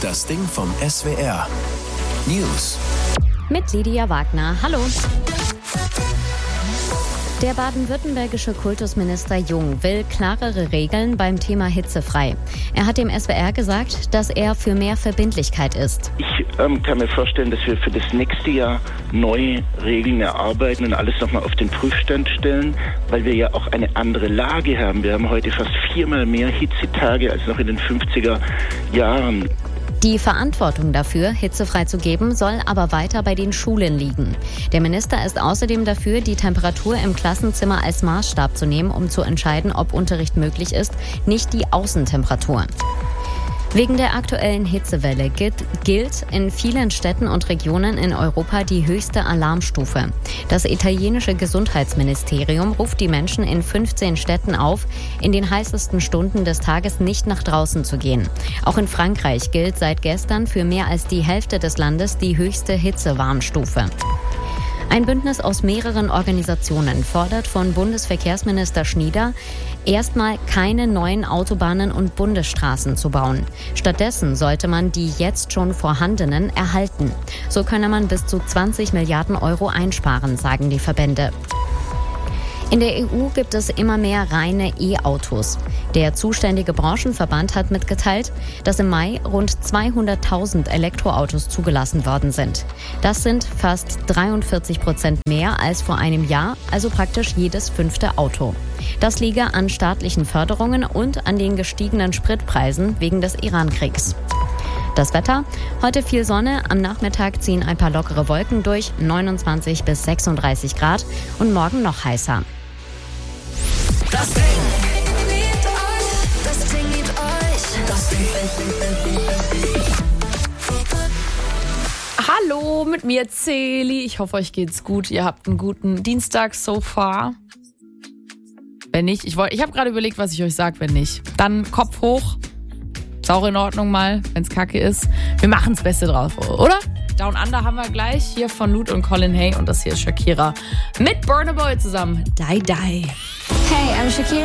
Das Ding vom SWR. News. Mit Lydia Wagner. Hallo. Der baden-württembergische Kultusminister Jung will klarere Regeln beim Thema hitzefrei. Er hat dem SWR gesagt, dass er für mehr Verbindlichkeit ist. Ich kann mir vorstellen, dass wir für das nächste Jahr neue Regeln erarbeiten und alles nochmal auf den Prüfstand stellen, weil wir ja auch eine andere Lage haben. Wir haben heute fast 4-mal mehr Hitzetage als noch in den 50er Jahren. Die Verantwortung dafür, hitzefrei zu geben, soll aber weiter bei den Schulen liegen. Der Minister ist außerdem dafür, die Temperatur im Klassenzimmer als Maßstab zu nehmen, um zu entscheiden, ob Unterricht möglich ist, nicht die Außentemperatur. Wegen der aktuellen Hitzewelle gilt in vielen Städten und Regionen in Europa die höchste Alarmstufe. Das italienische Gesundheitsministerium ruft die Menschen in 15 Städten auf, in den heißesten Stunden des Tages nicht nach draußen zu gehen. Auch in Frankreich gilt seit gestern für mehr als die Hälfte des Landes die höchste Hitzewarnstufe. Ein Bündnis aus mehreren Organisationen fordert von Bundesverkehrsminister Schnieder, erstmal keine neuen Autobahnen und Bundesstraßen zu bauen. Stattdessen sollte man die jetzt schon vorhandenen erhalten. So könne man bis zu 20 Milliarden Euro einsparen, sagen die Verbände. In der EU gibt es immer mehr reine E-Autos. Der zuständige Branchenverband hat mitgeteilt, dass im Mai rund 200.000 Elektroautos zugelassen worden sind. Das sind fast 43% mehr als vor einem Jahr, also praktisch jedes 5. Auto. Das liege an staatlichen Förderungen und an den gestiegenen Spritpreisen wegen des Iran-Kriegs. Das Wetter: heute viel Sonne, am Nachmittag ziehen ein paar lockere Wolken durch, 29 bis 36 Grad und morgen noch heißer. Das Ding liebt euch. Das Ding liebt euch. Das Ding. Hallo, mit mir Celi. Ich hoffe, euch geht's gut. Ihr habt einen guten Dienstag so far. Wenn nicht, ich habe gerade überlegt, was ich euch sage, wenn nicht. Dann Kopf hoch. Ist auch in Ordnung mal, wenn's kacke ist. Wir machen's Beste drauf, oder? Down Under haben wir gleich, hier von Lute und Colin Hay. Und das hier ist Shakira mit Burna Boy zusammen. Die Die. Hey, I'm Shakira.